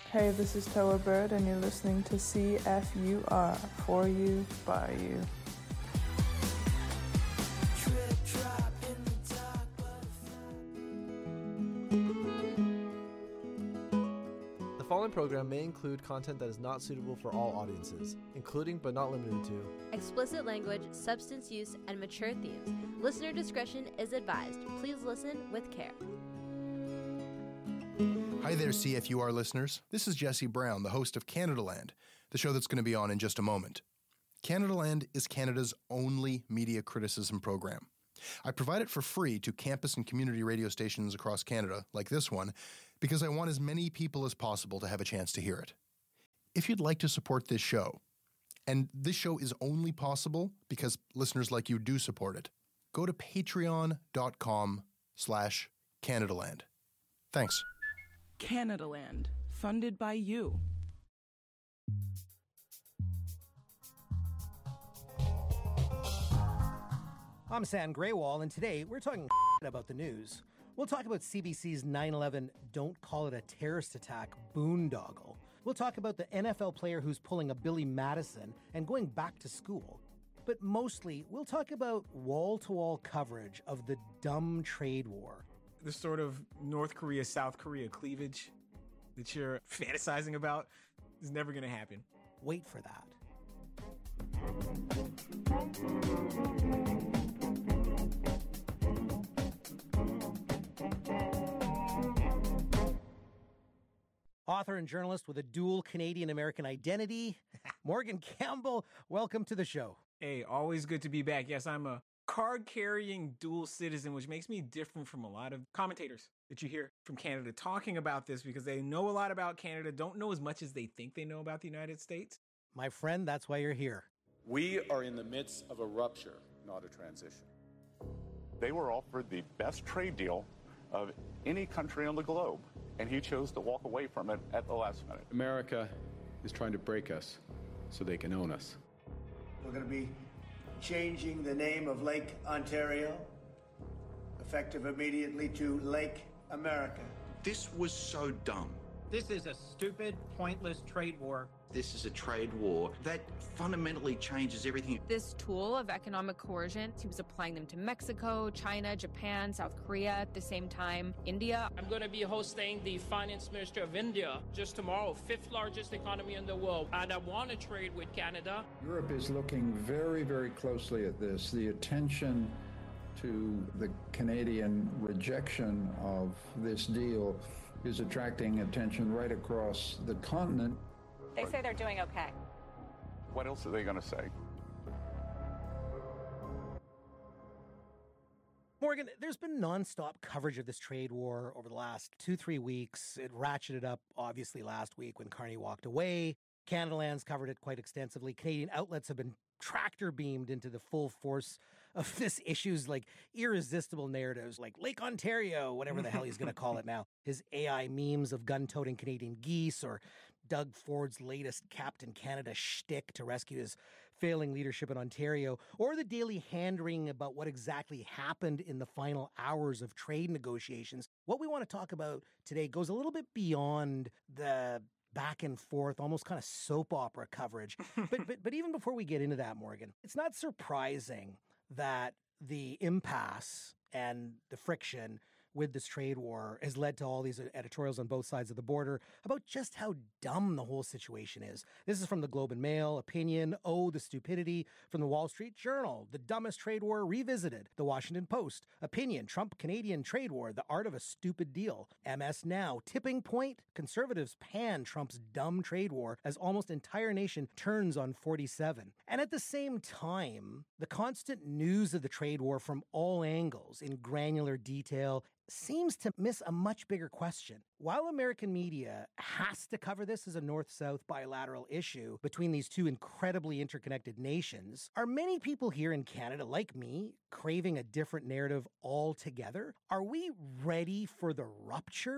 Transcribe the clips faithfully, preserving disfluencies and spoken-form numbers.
Hey, this is Toa Bird, and you're listening to C F U R, for you, by you. The following program may include content that is not suitable for all audiences, including but not limited to explicit language, substance use, and mature themes. Listener discretion is advised. Please listen with care. Hi there, C F U R listeners. This is Jesse Brown, the host of Canadaland, the show that's going to be on in just a moment. Canadaland is Canada's only media criticism program. I provide it for free to campus and community radio stations across Canada, like this one, because I want as many people as possible to have a chance to hear it. If you'd like to support this show, and this show is only possible because listeners like you do support it, go to patreon.com slash Canadaland. Thanks. Canadaland, funded by you. I'm Sam Graywall, and today we're talking about the news. We'll talk about C B C's nine eleven Don't Call It a Terrorist Attack boondoggle. We'll talk about the N F L player who's pulling a Billy Madison and going back to school. But mostly, we'll talk about wall-to-wall coverage of the dumb trade war. The sort of North Korea, South Korea cleavage that you're fantasizing about is never going to happen. Wait for that. Author and journalist with a dual Canadian-American identity, Morgan Campbell, welcome to the show. Hey, always good to be back. Yes, I'm a card-carrying dual citizen, which makes me different from a lot of commentators that you hear from Canada talking about this because they know a lot about Canada, don't know as much as they think they know about the United States. My friend, that's why you're here. We are in the midst of a rupture, not a transition. They were offered the best trade deal of any country on the globe, and he chose to walk away from it at the last minute. America is trying to break us so they can own us. We're going to be changing the name of Lake Ontario, effective immediately to Lake America. This was so dumb. This is a stupid, pointless trade war. This is a trade war that fundamentally changes everything. This tool of economic coercion, he was applying them to Mexico, China, Japan, South Korea at the same time, India. I'm going to be hosting the finance minister of India just tomorrow, fifth largest economy in the world, and I want to trade with Canada. Europe is looking very, very closely at this. The attention to the Canadian rejection of this deal is attracting attention right across the continent. They say they're doing okay. What else are they going to say? Morgan, there's been nonstop coverage of this trade war over the last two, three weeks. It ratcheted up, obviously, last week when Carney walked away. Canadaland's covered it quite extensively. Canadian outlets have been tractor beamed into the full force of this issue's like irresistible narratives like Lake Ontario, whatever the hell he's going to call it now. His A I memes of gun-toting Canadian geese, or Doug Ford's latest Captain Canada shtick to rescue his failing leadership in Ontario, or the daily hand-wringing about what exactly happened in the final hours of trade negotiations. What we want to talk about today goes a little bit beyond the back and forth, almost kind of soap opera coverage. But, but but even before we get into that, Morgan, it's not surprising that the impasse and the friction with this trade war has led to all these editorials on both sides of the border about just how dumb the whole situation is. This is from the Globe and Mail, Opinion, Oh, the Stupidity, from the Wall Street Journal, The Dumbest Trade War Revisited, The Washington Post, Opinion, Trump-Canadian Trade War, The Art of a Stupid Deal, M S Now, Tipping Point, Conservatives pan Trump's dumb trade war as almost entire nation turns on forty-seven. And at the same time, the constant news of the trade war from all angles in granular detail seems to miss a much bigger question. While American media has to cover this as a North-South bilateral issue between these two incredibly interconnected nations, are many people here in Canada, like me, craving a different narrative altogether? Are we ready for the rupture?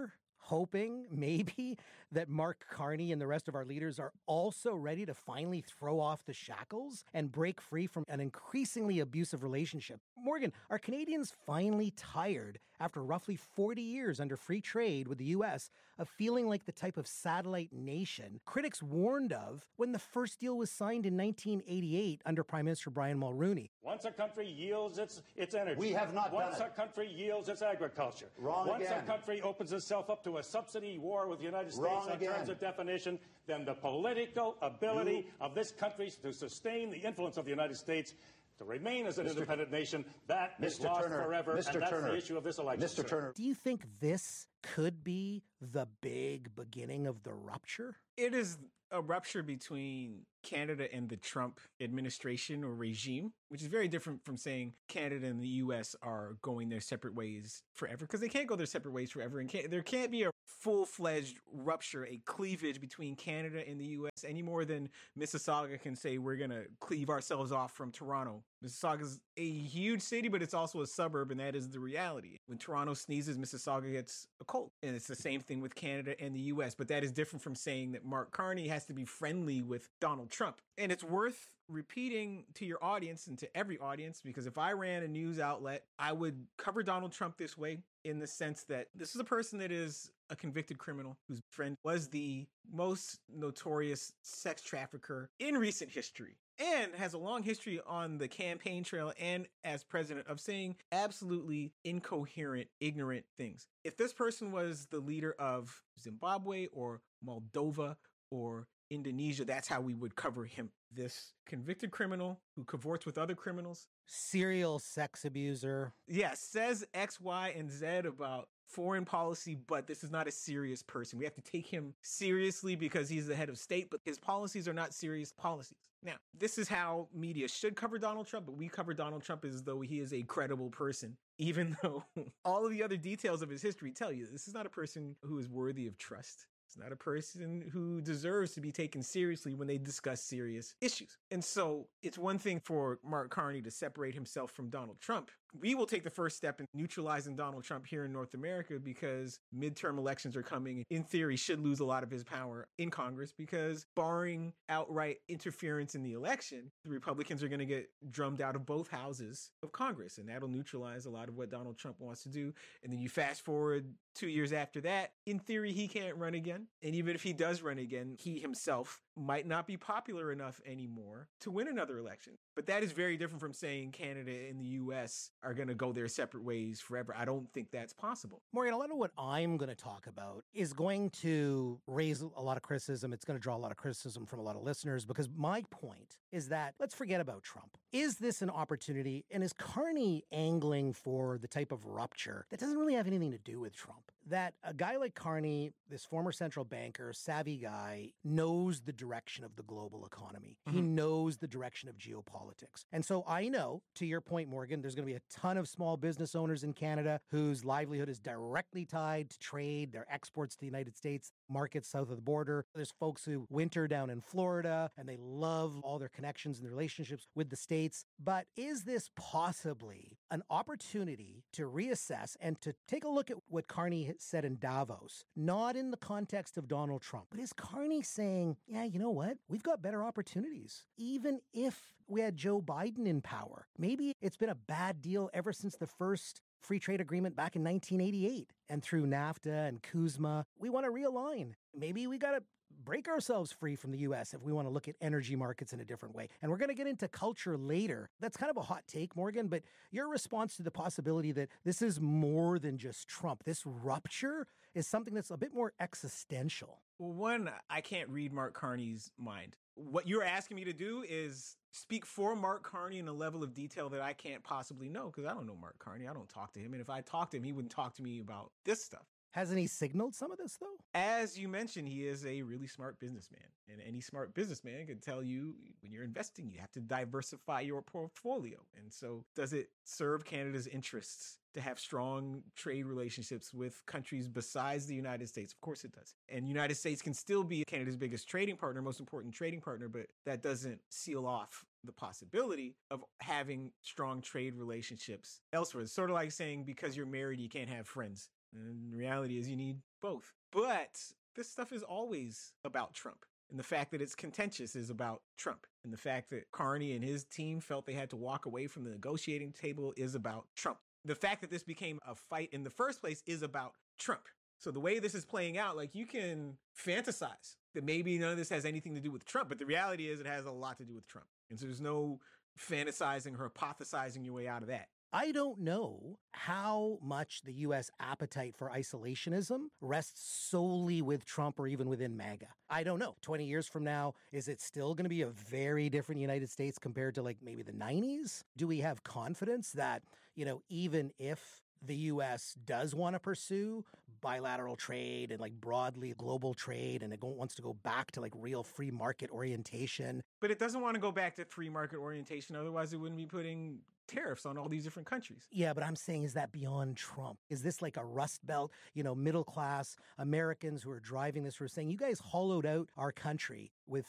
hoping maybe that Mark Carney and the rest of our leaders are also ready to finally throw off the shackles and break free from an increasingly abusive relationship. Morgan, are Canadians finally tired, after roughly forty years under free trade with the U S, of feeling like the type of satellite nation critics warned of when the first deal was signed in nineteen eighty-eight under Prime Minister Brian Mulroney? Once a country yields its, its energy. We have not Once done a country yields its agriculture. Wrong Once again. a country opens itself up to a subsidy war with the United States Wrong on again. terms of definition, then the political ability you... of this country to sustain the influence of the United States to remain as an Mister independent nation, that Mister is lost Turner, forever, Mister and that's Turner, the issue of this election. Mister Sir. Turner. Do you think this could be the big beginning of the rupture? It is a rupture between Canada and the Trump administration or regime, which is very different from saying Canada and the U S are going their separate ways forever, because they can't go their separate ways forever. And can't, there can't be a full-fledged rupture, a cleavage between Canada and the U S any more than Mississauga can say we're going to cleave ourselves off from Toronto. Mississauga is a huge city, but it's also a suburb, and that is the reality. When Toronto sneezes, Mississauga gets a cold. And it's the same thing with Canada and the U S, but that is different from saying that Mark Carney has to be friendly with Donald Trump. And it's worth repeating to your audience and to every audience, because if I ran a news outlet, I would cover Donald Trump this way, in the sense that this is a person that is a convicted criminal whose friend was the most notorious sex trafficker in recent history, and has a long history on the campaign trail and as president of saying absolutely incoherent, ignorant things. If this person was the leader of Zimbabwe or Moldova or Indonesia, that's how we would cover him. This convicted criminal who cavorts with other criminals. Serial sex abuser. Yes, says X, Y, and Z about foreign policy, but this is not a serious person. We have to take him seriously because he's the head of state, but his policies are not serious policies. Now, this is how media should cover Donald Trump, but we cover Donald Trump as though he is a credible person, even though all of the other details of his history tell you this is not a person who is worthy of trust. It's not a person who deserves to be taken seriously when they discuss serious issues. And so it's one thing for Mark Carney to separate himself from Donald Trump. We will take the first step in neutralizing Donald Trump here in North America, because midterm elections are coming. In theory, should lose a lot of his power in Congress, because barring outright interference in the election, the Republicans are going to get drummed out of both houses of Congress, and that'll neutralize a lot of what Donald Trump wants to do. And then you fast forward two years after that, in theory, he can't run again. And even if he does run again, he himself might not be popular enough anymore to win another election. But that is very different from saying Canada and the U S are going to go their separate ways forever. I don't think that's possible. Morgan, a lot of what I'm going to talk about is going to raise a lot of criticism. It's going to draw a lot of criticism from a lot of listeners, because my point is that let's forget about Trump. Is this an opportunity? And is Carney angling for the type of rupture that doesn't really have anything to do with Trump? That a guy like Carney, this former central banker, savvy guy, knows the direction of the global economy. Mm-hmm. He knows the direction of geopolitics. And so I know, to your point, Morgan, there's going to be a ton of small business owners in Canada whose livelihood is directly tied to trade, their exports to the United States, markets south of the border. There's folks who winter down in Florida, and they love all their connections and their relationships with the States. But is this possibly an opportunity to reassess and to take a look at what Carney said in Davos, not in the context of Donald Trump, but is Carney saying, yeah, you know what? We've got better opportunities. Even if we had Joe Biden in power, maybe it's been a bad deal ever since the first free trade agreement back in nineteen eighty-eight. And through NAFTA and CUSMA, we want to realign. Maybe we got to break ourselves free from the U S if we want to look at energy markets in a different way. And we're going to get into culture later. That's kind of a hot take, Morgan, but your response to the possibility that this is more than just Trump, this rupture is something that's a bit more existential. Well, one, I can't read Mark Carney's mind. What you're asking me to do is speak for Mark Carney in a level of detail that I can't possibly know, because I don't know Mark Carney. I don't talk to him. And if I talked to him, he wouldn't talk to me about this stuff. Hasn't he signaled some of this, though? As you mentioned, he is a really smart businessman. And any smart businessman can tell you when you're investing, you have to diversify your portfolio. And so does it serve Canada's interests to have strong trade relationships with countries besides the United States? Of course it does. And the United States can still be Canada's biggest trading partner, most important trading partner, but that doesn't seal off the possibility of having strong trade relationships elsewhere. It's sort of like saying because you're married, you can't have friends. And the reality is you need both. But this stuff is always about Trump. And the fact that it's contentious is about Trump. And the fact that Carney and his team felt they had to walk away from the negotiating table is about Trump. The fact that this became a fight in the first place is about Trump. So the way this is playing out, like, you can fantasize that maybe none of this has anything to do with Trump, but the reality is it has a lot to do with Trump. And so there's no fantasizing or hypothesizing your way out of that. I don't know how much the U S appetite for isolationism rests solely with Trump or even within MAGA. I don't know. twenty years from now, is it still going to be a very different United States compared to like maybe the nineties? Do we have confidence that, you know, even if the U S does want to pursue bilateral trade and like broadly global trade, and it wants to go back to like real free market orientation. But it doesn't want to go back to free market orientation. Otherwise, it wouldn't be putting tariffs on all these different countries. Yeah, but I'm saying, is that beyond Trump? Is this like a Rust Belt, you know, middle class Americans who are driving this, who are saying, you guys hollowed out our country with